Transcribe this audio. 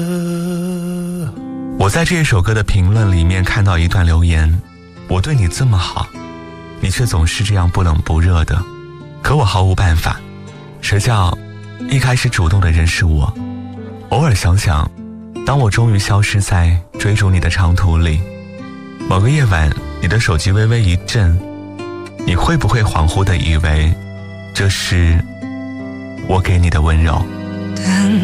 我在这首歌的评论里面看到一段留言，我对你这么好，你却总是这样不冷不热的，可我毫无办法。谁叫一开始主动的人是我？偶尔想想，当我终于消失在追逐你的长途里，某个夜晚你的手机微微一震，你会不会恍惚地以为这是我给你的温柔？